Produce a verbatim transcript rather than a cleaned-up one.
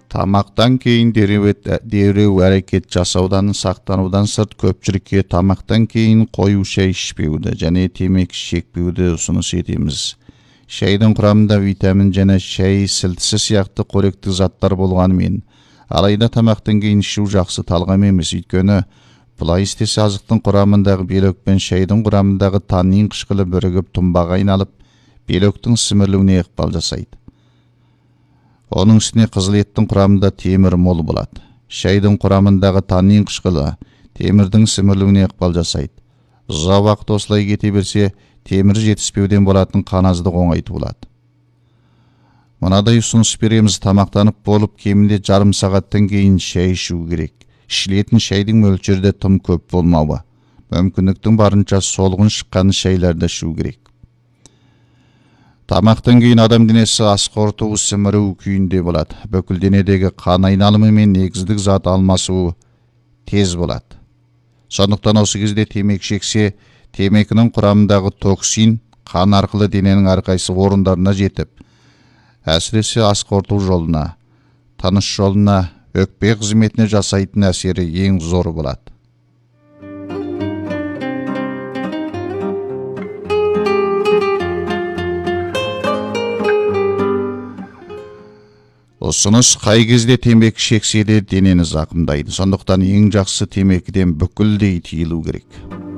Тамақтан кейін дереу әрекет жасаудан сақтанудан сырт көпшілікке тамақтан кейін қою шай ішпеуді және темекі шекпеуді ұсыныс етеміз. Шайдың құрамында витамин және шай сілтісі сияқты қоректік заттар болғанымен, алайда тамақтан кейін ішу жақсы талғам емес, өйткені бұлай істесе азықтың құрамындағы белок пен шайдың құрамындағы таннин қышқылы бірігіп тұнбаға айналып, белоктың сімірілуіне ықпал жасайды. Оның үстіне қызыл еттің құрамында темір мол болады. Шайдың құрамындағы таннин қышқылы темірдің сімірілуіне ықпал жасайды. Ұзақ уақыт осылай кете берсе, темір жетіспеуден болатын қаназдық оңай туылады. Мынадай ұсыныс береміз: тамақтанып болып кемінде жарым сағаттан кейін шай ішу керек. Ішілетін шайдың мөлшері тым көп болмауы. Мүмкіндіктің барынша солғын шыққан шайларды ішу керек. Тамақтан кейін адам денесі ас қорыту сіміру күйінде болады. Бүкіл денедегі қан айналымы мен негіздік зат алмасуы тез болады. Сондықтан осы кезде темекі шексе, темекінің құрамындағы токсин қан арқылы дененің әрқайсы орындарына жетіп, әсіресе ас қорыту жолына, тыныс жолына, өкпе қызметіне жасайтын әсері ең зор болады. Ұсыныс: қай кезде темекі шексе де денені зақымдайды. Сондықтан ең жақсы темекіден бүкілдей тыйылу керек.